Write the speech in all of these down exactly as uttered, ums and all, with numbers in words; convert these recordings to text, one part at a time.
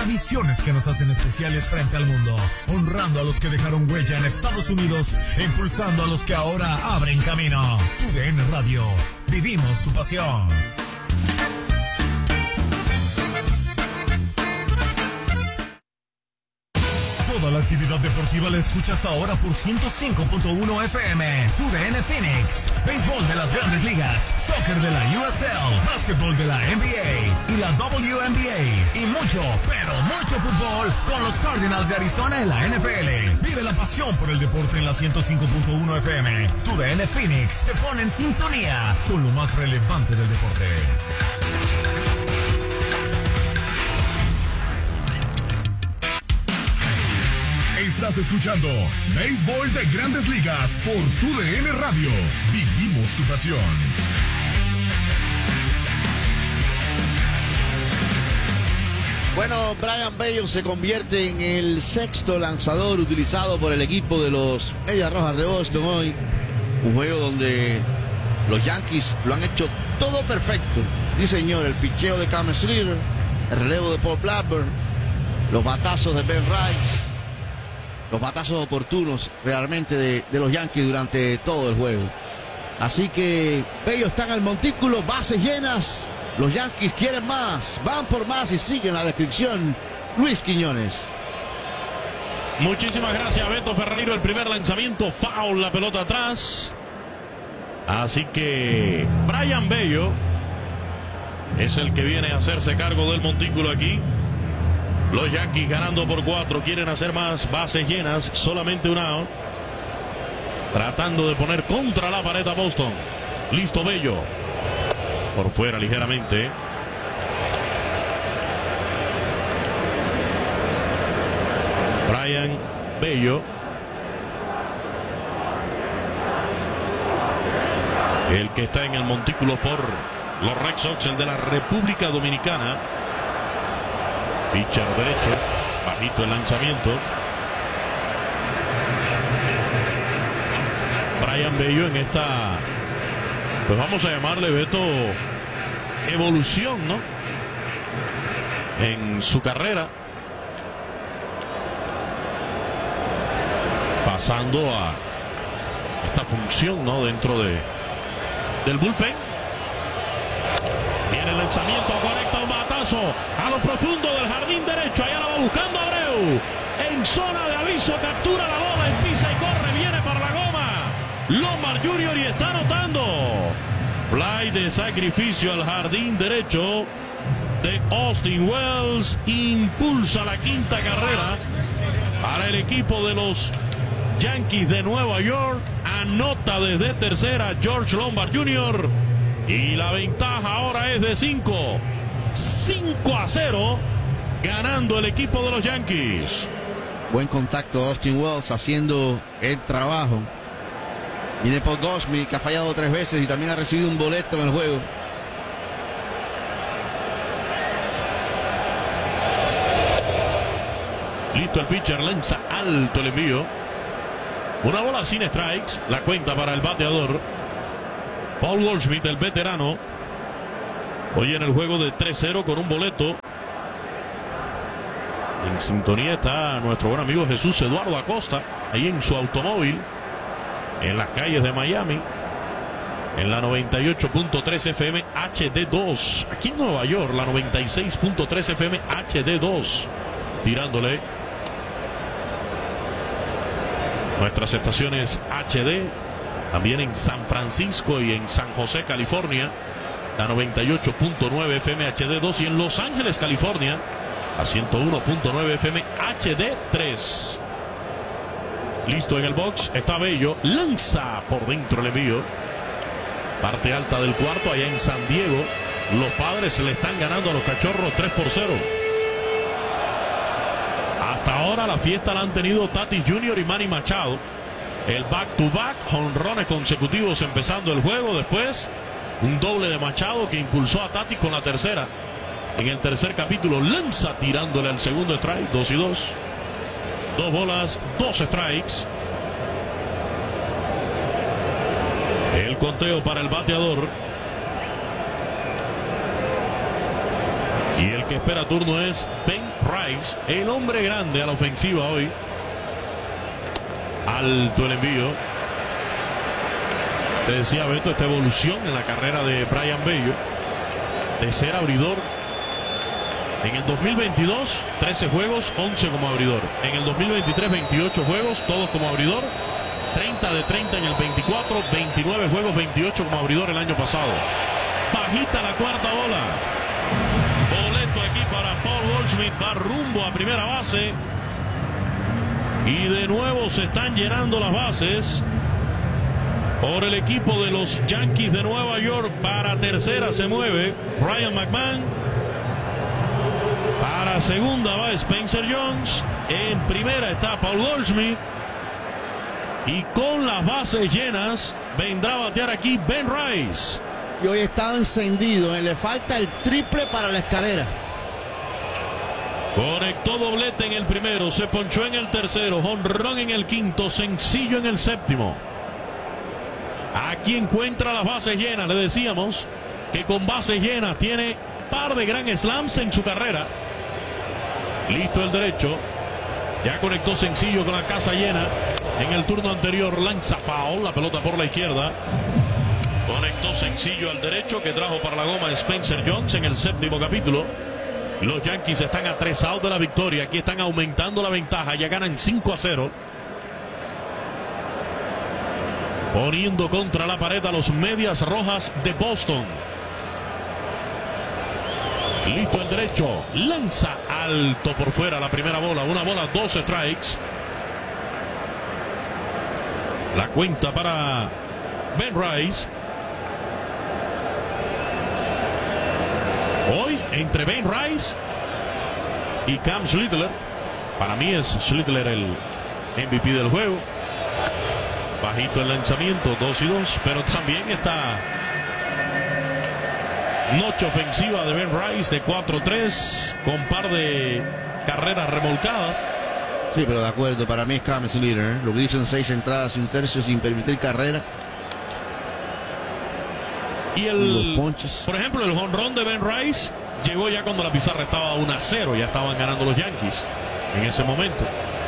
Tradiciones que nos hacen especiales frente al mundo, honrando a los que dejaron huella en Estados Unidos e impulsando a los que ahora abren camino. Tu D N Radio, vivimos tu pasión. Toda la actividad deportiva la escuchas ahora por ciento cinco punto uno F M. Tu D N Phoenix. Béisbol de las Grandes Ligas, soccer de la U S L, básquetbol de la N B A y la W N B A. Y mucho, pero mucho fútbol con los Cardinals de Arizona en la N F L. Vive la pasión por el deporte en la ciento cinco punto uno F M. Tu D N Phoenix te pone en sintonía con lo más relevante del deporte. Estás escuchando Béisbol de Grandes Ligas por Tu D N Radio. Vivimos tu pasión. Bueno, Brayan Bello se convierte en el sexto lanzador utilizado por el equipo de los Medias Rojas de Boston hoy. Un juego donde los Yankees lo han hecho todo perfecto. Sí, señor, el picheo de Cam Schlitter, el relevo de Paul Blackburn, los batazos de Ben Rice, los batazos oportunos realmente de, de los Yankees durante todo el juego. Así que Bello está en el montículo, bases llenas. Los Yankees quieren más, van por más y siguen la descripción. Luis Quiñones. Muchísimas gracias, Beto Ferreiro. El primer lanzamiento, foul, la pelota atrás. Así que Brayan Bello es el que viene a hacerse cargo del montículo aquí. Los Yankees ganando por cuatro, quieren hacer más, bases llenas, solamente un out. Tratando de poner contra la pared a Boston. Listo Bello. Por fuera ligeramente. Brayan Bello. El que está en el montículo por los Red Sox, el de la República Dominicana. Pitcher derecho, bajito el lanzamiento. Brayan Bello en esta, pues vamos a llamarle, Beto, evolución, ¿no? En su carrera. Pasando a esta función, ¿no? Dentro de del bullpen. Viene el lanzamiento, conecta un batazo a lo profundo del jardín derecho. Allá la va buscando Abreu. En zona de aviso, captura la bola, pisa y corre, viene para la goma. Lombard junior y está anotando. Fly de sacrificio al jardín derecho de Austin Wells. Impulsa la quinta carrera para el equipo de los Yankees de Nueva York. Anota desde tercera George Lombard junior Y la ventaja ahora es de cinco. cinco a cero. Ganando el equipo de los Yankees. Buen contacto de Austin Wells haciendo el trabajo. Y de Paul Goldschmidt, que ha fallado tres veces y también ha recibido un boleto en el juego. Listo el pitcher, lanza alto el envío. Una bola sin strikes. La cuenta para el bateador Paul Goldschmidt, el veterano. Hoy en el juego de tres cero con un boleto. En sintonía está nuestro buen amigo Jesús Eduardo Acosta, ahí en su automóvil, en las calles de Miami, en la noventa y ocho punto tres F M H D dos. Aquí en Nueva York, la noventa y seis punto tres F M H D dos. Tirándole nuestras estaciones H D, también en San Francisco y en San José, California, la noventa y ocho punto nueve F M H D dos, y en Los Ángeles, California, a ciento uno punto nueve F M H D tres. Listo en el box, está Bello, lanza por dentro el envío. Parte alta del cuarto, allá en San Diego. Los Padres le están ganando a los Cachorros tres por cero. Hasta ahora la fiesta la han tenido Tatis junior y Manny Machado. El back-to-back, jonrones consecutivos empezando el juego. Después, un doble de Machado que impulsó a Tatis con la tercera. En el tercer capítulo, lanza tirándole al segundo strike, dos y dos. Dos bolas, dos strikes. El conteo para el bateador. Y el que espera turno es Ben Rice, el hombre grande a la ofensiva hoy. Alto el envío. Te decía Beto, esta evolución en la carrera de Brayan Bello, de ser abridor. En el dos mil veintidós, trece juegos, once como abridor. En el dos mil veintitrés, veintiocho juegos, todos como abridor. treinta de treinta en el veinticuatro, veintinueve juegos, veintiocho como abridor el año pasado. Bajita la cuarta bola. Boleto aquí para Paul Goldschmidt, va rumbo a primera base. Y de nuevo se están llenando las bases por el equipo de los Yankees de Nueva York. Para tercera se mueve Ryan McMahon. Para segunda va Spencer Jones. En primera está Paul Goldschmidt. Y con las bases llenas vendrá a batear aquí Ben Rice. Y hoy está encendido, ¿eh? Le falta el triple para la escalera. Conectó doblete en el primero, se ponchó en el tercero, jonrón en el quinto, sencillo en el séptimo. Aquí encuentra las bases llenas. Le decíamos que con bases llenas tiene par de grand slams en su carrera. Listo el derecho. Ya conectó sencillo con la casa llena. En el turno anterior lanza foul, la pelota por la izquierda. Conectó sencillo al derecho que trajo para la goma Spencer Jones en el séptimo capítulo. Los Yankees están a tres outs de la victoria. Aquí están aumentando la ventaja. Ya ganan cinco a cero. Poniendo contra la pared a los Medias Rojas de Boston. Listo el derecho. Lanza alto por fuera la primera bola. Una bola, dos strikes. La cuenta para Ben Rice. Hoy entre Ben Rice y Cam Schlittler. Para mí es Schlittler el M V P del juego. Bajito el lanzamiento, dos y dos. Pero también está noche ofensiva de Ben Rice de cuatro tres. Con par de carreras remolcadas. Sí, pero de acuerdo, para mí es Cam Schlittler, ¿eh? Lo que hizo en seis entradas y un tercio sin permitir carrera. Y el, por ejemplo, el jonrón de Ben Rice llegó ya cuando la pizarra estaba uno a cero. Ya estaban ganando los Yankees en ese momento.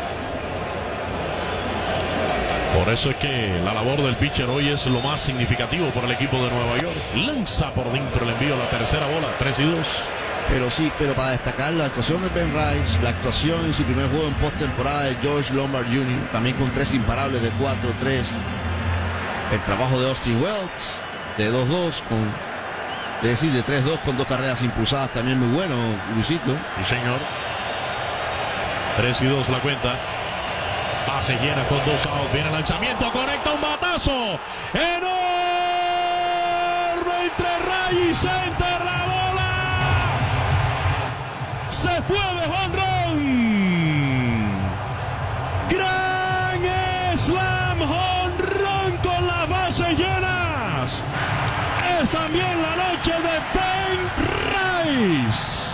Por eso es que la labor del pitcher hoy es lo más significativo por el equipo de Nueva York. Lanza por dentro el envío, la tercera bola, tres y dos. Pero sí, pero para destacar la actuación de Ben Rice, la actuación en su primer juego en postemporada de George Lombard junior, también con tres imparables de cuatro tres. El trabajo de Austin Wells de dos dos, con, es decir, de tres dos con dos carreras impulsadas, también muy bueno, Luisito. Sí, señor. tres y dos la cuenta. Base llena con dos outs. Viene el lanzamiento, conecta un batazo enorme entre Ray y center. La bola se fue de jonrón. Gran slam, jonrón con las bases llenas. Es también la noche de Ben Rice.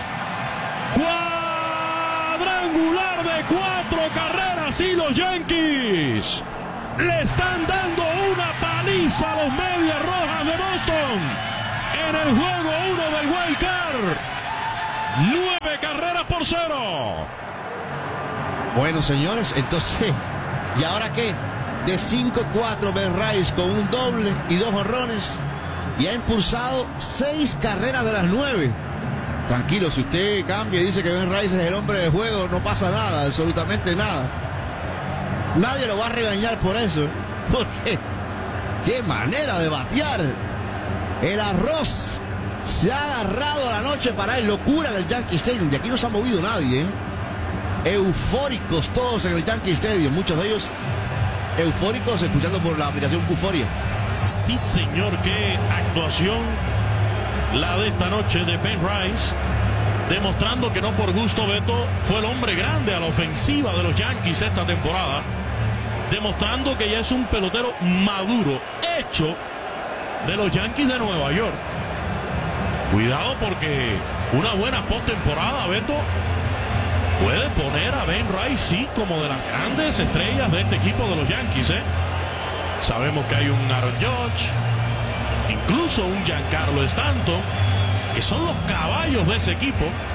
Cuadrangular de cuatro carreras y los Yankees le están dando una paliza a los Medias Rojas de Boston en el juego uno del Wild Card. Nueve carreras por cero. Bueno, señores, entonces, ¿y ahora qué? De cinco cuatro Ben Rice con un doble y dos jonrones, y ha impulsado seis carreras de las nueve. Tranquilo, si usted cambia y dice que Ben Rice es el hombre del juego, no pasa nada, absolutamente nada. Nadie lo va a regañar por eso, porque qué manera de batear. El arroz se ha agarrado a la noche para él. Locura en el Yankee Stadium. De aquí no se ha movido nadie, ¿eh? Eufóricos todos en el Yankee Stadium, muchos de ellos eufóricos escuchando por la aplicación Euforia. Sí, señor, qué actuación la de esta noche de Ben Rice, demostrando que no por gusto, Beto, fue el hombre grande a la ofensiva de los Yankees esta temporada, demostrando que ya es un pelotero maduro, hecho de los Yankees de Nueva York. Cuidado, porque una buena postemporada, Beto, puede poner a Ben Rice, sí, como de las grandes estrellas de este equipo de los Yankees, ¿eh? Sabemos que hay un Aaron Judge, incluso un Giancarlo Stanton, que son los caballos de ese equipo.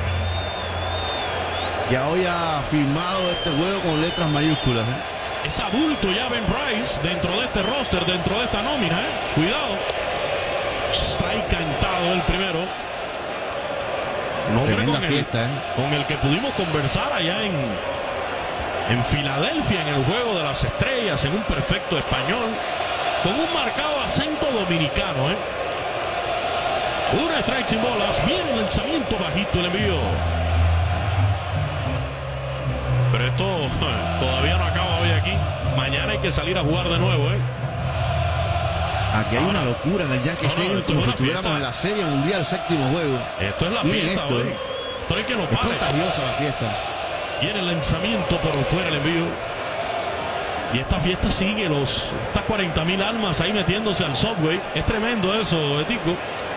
Ya hoy ha firmado este juego con letras mayúsculas. ¿eh? Es adulto ya Ben Price dentro de este roster, dentro de esta nómina. ¿eh? Cuidado. Strike cantado el primero. Un hombre con el, fiesta, ¿eh? con el que pudimos conversar allá en, en Filadelfia, en el Juego de las Estrellas, en un perfecto español, con un marcado acento dominicano. ¿eh? Una strike sin bolas. Viene el lanzamiento bajito, el envío. Pero esto todavía no acaba hoy aquí. Mañana hay que salir a jugar de nuevo. ¿eh? Aquí hay una locura en el Yankee No, no, Stadium, esto como es si una estuviéramos fiesta. en la Serie Mundial, séptimo juego. Esto es la Miren fiesta esto, hoy. ¿eh? Esto hay que no Es pare. contagiosa la fiesta. Viene el lanzamiento por fuera el envío. Y esta fiesta sigue, los estas cuarenta mil almas ahí metiéndose al Subway. Es tremendo eso, Etico.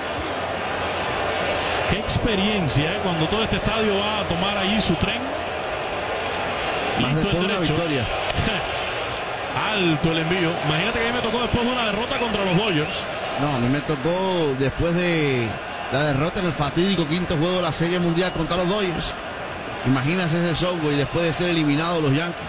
Qué experiencia, ¿eh? Cuando todo este estadio va a tomar allí su tren. Más Listo después el de una derecho. victoria. Alto el envío. Imagínate que a mí me tocó después de una derrota contra los Dodgers. No, a mí me tocó después de la derrota en el fatídico quinto juego de la Serie Mundial contra los Dodgers. Imagínate ese Subway después de ser eliminado los Yankees.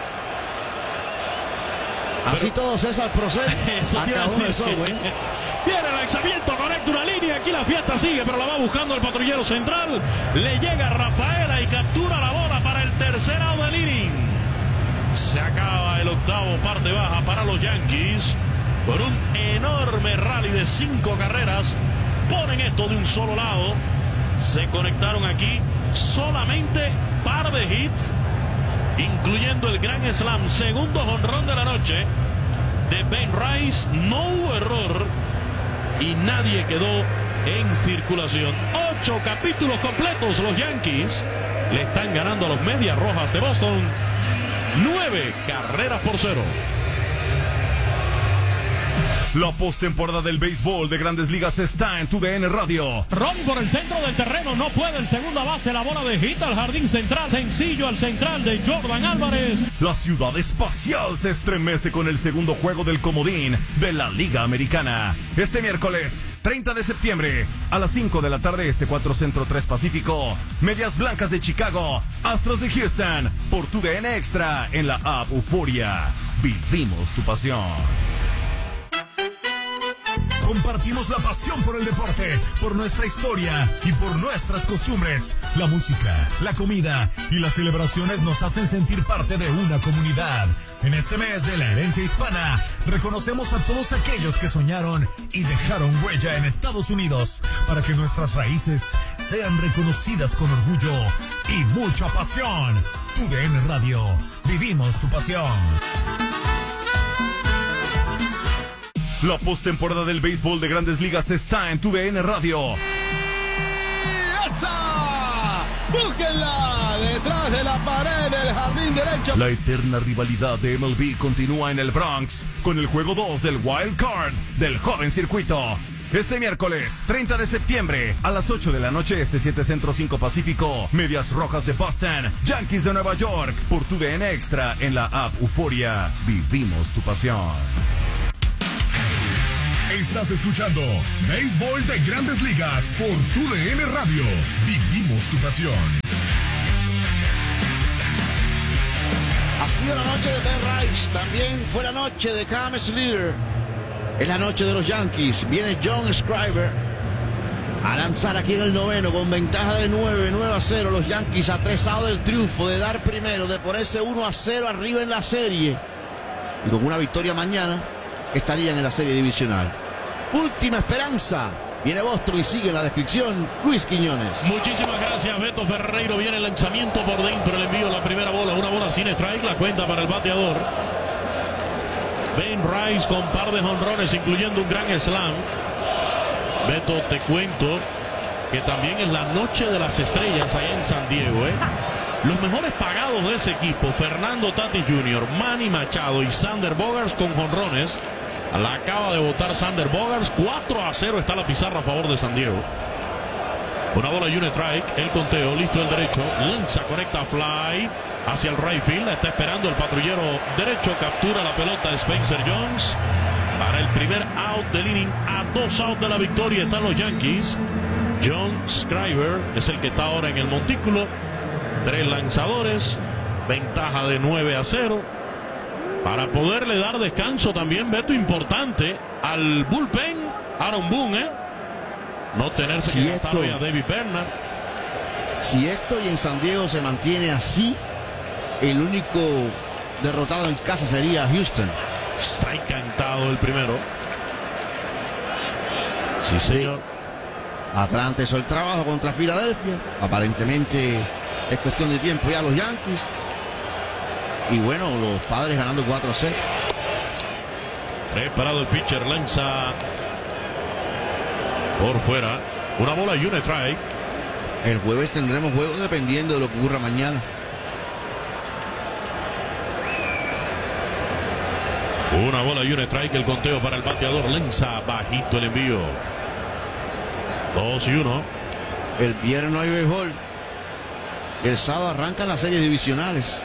Así Pero, todo, César Procel eso te iba a acabó el decir. Subway. Viene el lanzamiento, conecta una línea. Aquí la fiesta sigue, pero la va buscando el patrullero central. Le llega Rafaela y captura la bola para el tercer out del inning. Se acaba el octavo, parte baja para los Yankees. Por un enorme rally de cinco carreras, ponen esto de un solo lado. Se conectaron aquí solamente par de hits, incluyendo el gran slam, segundo jonrón de la noche de Ben Rice. No hubo error y nadie quedó en circulación. Ocho capítulos completos. Los Yankees le están ganando a los Medias Rojas de Boston. Nueve carreras por cero. La postemporada del béisbol de Grandes Ligas está en tu D N Radio. Ron por el centro del terreno, no puede el segunda base, la bola de hit al jardín central, sencillo al central de Jordan Álvarez. La ciudad espacial se estremece con el segundo juego del comodín de la Liga Americana. Este miércoles, treinta de septiembre, a las cinco de la tarde, este cuatro Centro, tres Pacífico. Medias Blancas de Chicago, Astros de Houston, por tu D N Extra en la app Euforia. Vivimos tu pasión. Compartimos la pasión por el deporte, por nuestra historia y por nuestras costumbres. La música, la comida y las celebraciones nos hacen sentir parte de una comunidad. En este mes de la herencia hispana, reconocemos a todos aquellos que soñaron y dejaron huella en Estados Unidos para que nuestras raíces sean reconocidas con orgullo y mucha pasión. Tu D N Radio, vivimos tu pasión. La postemporada del béisbol de Grandes Ligas está en tu D N Radio. ¡Esa! ¡Búsquenla! Detrás de la pared del jardín derecho. La eterna rivalidad de M L B continúa en el Bronx con el juego dos del Wild Card del joven circuito. Este miércoles, treinta de septiembre, a las ocho de la noche, este siete Centro, cinco Pacífico. Medias Rojas de Boston, Yankees de Nueva York, por tu D N Extra en la app Euforia. Vivimos tu pasión. Estás escuchando Béisbol de Grandes Ligas por tu D N Radio. Vivimos tu pasión. Ha sido la noche de Ben Rice, también fue la noche de Cam Slater. Es la noche de los Yankees. Viene John Scriber a lanzar aquí en el noveno con ventaja de nueve, nueve a cero. Los Yankees atresados del triunfo, de dar primero, de ponerse uno a cero arriba en la serie. Y con una victoria mañana estarían en la serie divisional. Última esperanza. Viene Boston y sigue en la descripción Luis Quiñones. Muchísimas gracias, Beto Ferreiro. Viene el lanzamiento por dentro, el envío, la primera bola, una bola sin strike, la cuenta para el bateador. Ben Rice con par de jonrones, incluyendo un gran slam. Beto, te cuento que también es la noche de las estrellas allá en San Diego, ¿eh? Los mejores pagados de ese equipo, Fernando Tatis junior, Manny Machado y Sander Bogaerts con jonrones. La acaba de votar Sander Bogaerts. cuatro a cero está la pizarra a favor de San Diego. Una bola y un strike. El conteo, listo el derecho. Lanza, conecta fly hacia el right field. Está esperando el patrullero derecho. Captura la pelota Spencer Jones para el primer out del inning. A dos outs de la victoria están los Yankees. John Scriber es el que está ahora en el montículo Tres lanzadores, ventaja de nueve a cero. Para poderle dar descanso también, Beto, importante al bullpen, Aaron Boone, ¿eh? No tenerse si que gastar esto, hoy a David Bernard. Si esto y en San Diego se mantiene así, el único derrotado en casa sería Houston. Está encantado el primero. Sí, señor. Atlanta hizo el trabajo contra Filadelfia. Aparentemente es cuestión de tiempo ya los Yankees. Y bueno, los Padres ganando cuatro a cero. Preparado el pitcher, lanza por fuera. Una bola y un strike. El jueves tendremos juegos dependiendo de lo que ocurra mañana. Una bola y un strike. El conteo para el bateador. Lanza bajito el envío. Dos y uno. El viernes no hay béisbol. El sábado arrancan las series divisionales.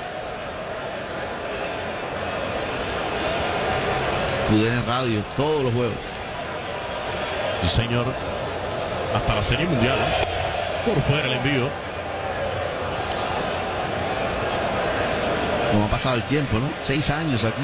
T D N Radio, todos los juegos. Sí, señor. Hasta la serie mundial. Por fuera el envío. Como ha pasado el tiempo, ¿no? Seis años aquí.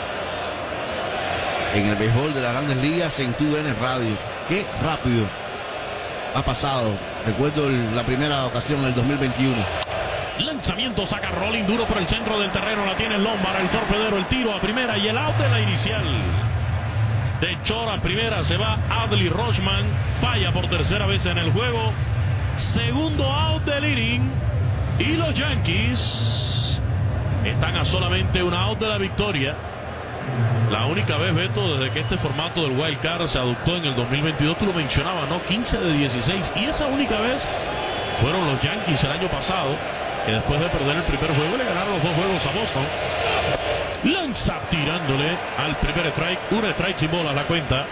En el béisbol de las Grandes Ligas en T D N Radio. Qué rápido ha pasado. Recuerdo el, la primera ocasión en el dos mil veintiuno. Lanzamiento, saca rolling duro por el centro del terreno. La tiene Lombard, el torpedero, el tiro a primera y el out de la inicial. De Chor a primera se va Adley Rutschman. Falla por tercera vez en el juego. Segundo out del inning. Y los Yankees están a solamente un out de la victoria. La única vez, Beto, desde que este formato del Wild Card se adoptó en el dos mil veintidós, tú lo mencionabas, ¿no? quince de dieciséis. Y esa única vez fueron los Yankees el año pasado, que después de perder el primer juego le ganaron los dos juegos a Boston. Lanza tirándole al primer strike. Un strike sin bola, la cuenta.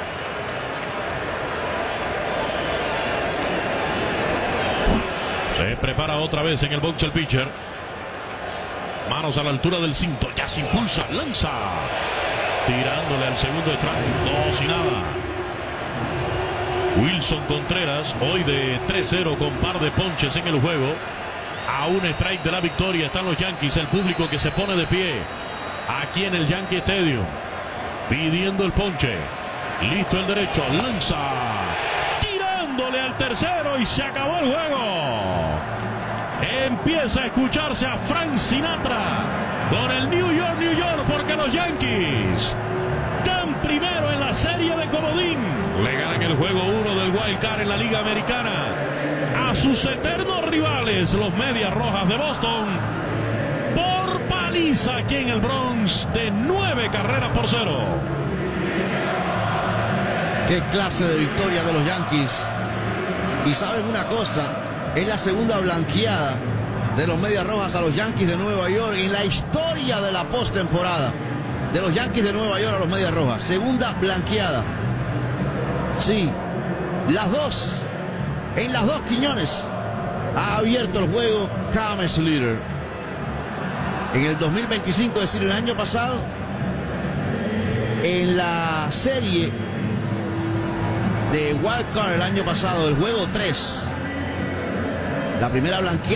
Se prepara otra vez en el box el pitcher. Manos a la altura del cinto. Ya se impulsa. Lanza. Tirándole al segundo strike. Dos y nada. Wilson Contreras, hoy de tres cero con par de ponches en el juego. A un strike de la victoria están los Yankees. El público que se pone de pie aquí en el Yankee Stadium pidiendo el ponche. Listo el derecho. Lanza. Tirándole al tercero y se acabó el juego. Empieza a escucharse a Frank Sinatra con el New York, New York, porque los Yankees dan primero en la serie de comodín. Le ganan el juego uno del Wild Card en la Liga Americana a sus eternos rivales, los Medias Rojas de Boston, por paliza aquí en el Bronx de nueve carreras por cero. Qué clase de victoria de los Yankees. Y saben una cosa, es la segunda blanqueada de los Medias Rojas a los Yankees de Nueva York en la historia de la postemporada. De los Yankees de Nueva York a los Medias Rojas. Segunda blanqueada. Sí, las dos. En las dos, Quiñones ha abierto el juego James Leader. En el dos mil veinticinco, es decir, el año pasado, en la serie de Wild Card el año pasado, el juego tres, la primera blanqueada.